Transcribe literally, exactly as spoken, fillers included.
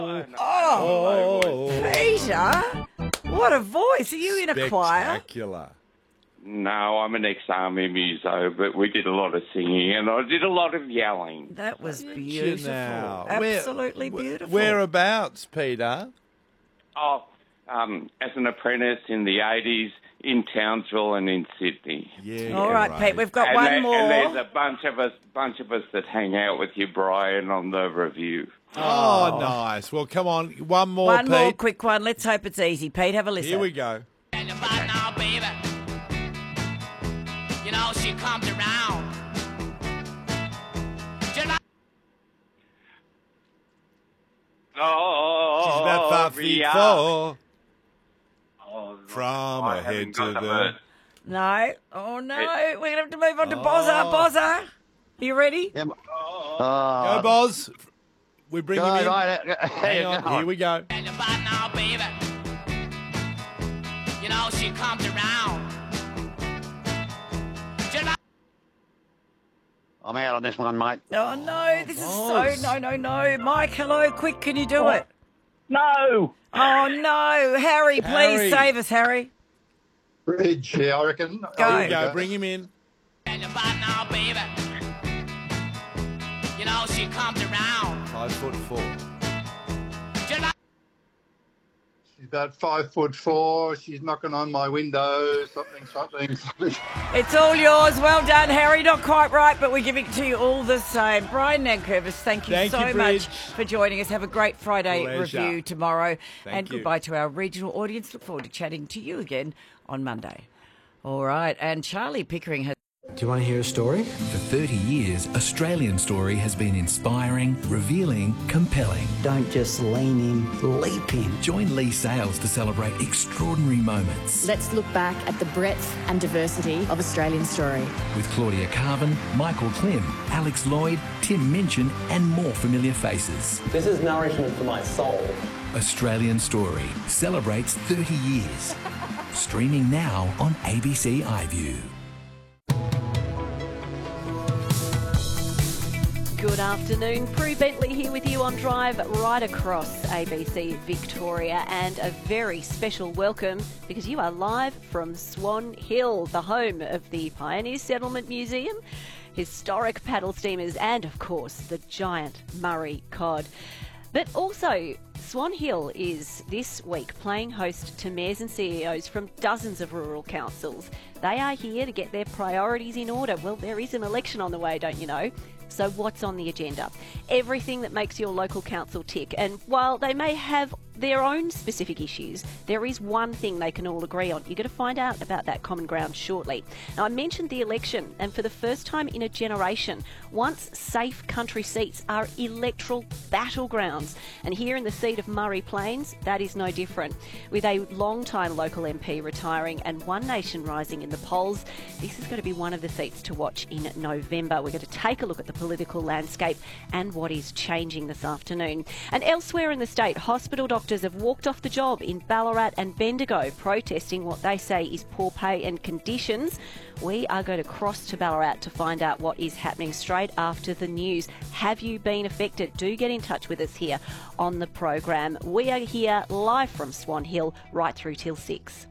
Oh, Oh, Peter, what a voice. Are you in a choir? spectacular. No, I'm an ex-army muso, but we did a lot of singing and I did a lot of yelling. That was You beautiful. now. Absolutely Where- beautiful. Whereabouts, Peter? Oh, um, as an apprentice in the eighties in Townsville and in Sydney. Yeah. All right, Pete, we've got and one there- more. And there's a bunch of us, bunch of us that hang out with you, Brian, on the review. Oh, nice. Well, come on. One more, One Pete. more quick one. Let's hope it's easy. Pete, have a listen. Here we go. Now, baby. You know, she comes around. Oh, She's about five feet yeah. four. Oh, From I her haven't head got to the the... verse. No. Oh, no. It- We're going to have to move on to Bozza. Oh. Bozza, you ready? Yeah, Go, uh, Boz. We bring him Right, in. right. Hang on. Here we go. Now, baby. You know, she comes around. I'm out on this one, mate. Oh, no. This is Boz. so... No, no, no. Mike, hello. Quick, can you do it? No! Oh, no. Harry, please Harry. save us, Harry. Bridge, yeah, I reckon. Go. Here we go. Bring him in. Now, baby. You know, she comes around. Five foot four. She's about five foot four. She's knocking on my window. Something, something, something. It's all yours. Well done, Harry. Not quite right, but we're giving it to you all the same. Brian Nankervis, thank you Thank so you, much Bridge. for joining us. Have a great Friday Pleasure. review tomorrow. Thank and you. goodbye to our regional audience. Look forward to chatting to you again on Monday. All right. And Charlie Pickering has... Do you want to hear a story? For thirty years, Australian Story has been inspiring, revealing, compelling. Don't just lean in, leap in. Join Lee Sales to celebrate extraordinary moments Let's look back at the breadth and diversity of Australian Story. with Claudia Carvin, Michael Klim, Alex Lloyd, Tim Minchin, and more familiar faces. This is nourishment for my soul. Australian Story celebrates thirty years. Streaming now on A B C iView. Good afternoon. Prue Bentley here with you on Drive right across A B C Victoria, and a very special welcome because you are live from Swan Hill, the home of the Pioneer Settlement Museum, historic paddle steamers, and of course the giant Murray cod. But also, Swan Hill is this week playing host to mayors and C E Os from dozens of rural councils. They are here to get their priorities in order. Well, there is an election on the way, don't you know? So what's on the agenda? Everything that makes your local council tick. And while they may have their own specific issues, there is one thing they can all agree on. You're going to find out about that common ground shortly. Now, I mentioned the election, and for the first time in a generation, once safe country seats are electoral battlegrounds. And here in the seat of Murray Plains, that is no different. With a long-time local M P retiring and One Nation rising in the polls, this is going to be one of the seats to watch in November. We're going to take a look at the political landscape and what is changing this afternoon. And elsewhere in the state, hospital doctors have walked off the job in Ballarat and Bendigo, protesting what they say is poor pay and conditions. We are going to cross to Ballarat to find out what is happening straight after the news. Have you been affected? Do get in touch with us here on the program. We are here live from Swan Hill right through till six.